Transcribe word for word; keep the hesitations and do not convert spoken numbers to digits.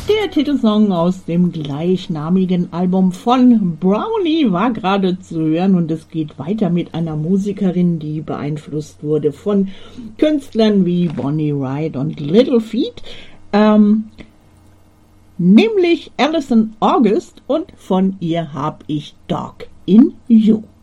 Der Titelsong aus dem gleichnamigen Album von Brownie war gerade zu hören und es geht weiter mit einer Musikerin, die beeinflusst wurde von Künstlern wie Bonnie Raitt und Little Feat, ähm, nämlich Alison August, und von ihr hab ich Dog in You.